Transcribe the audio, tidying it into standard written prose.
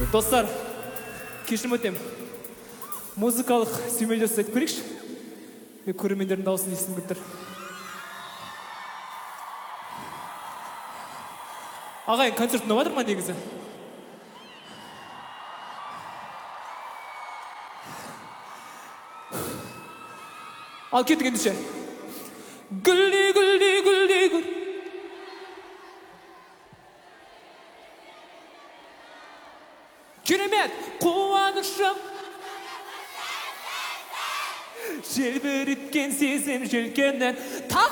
Достар, кешірім өтем. Музыкалық сүймелдеу айтып көрейікші. Мен көрермендердің дауысын естігім келіп тұр. Ағайын, концерт ұнап жатыр ма негізі? Ал кеттік ендеше. Гүлдей, гүлдей, гүлдей, гүл. Керемет, қуанышым. Желбіріткен сезім желкеннен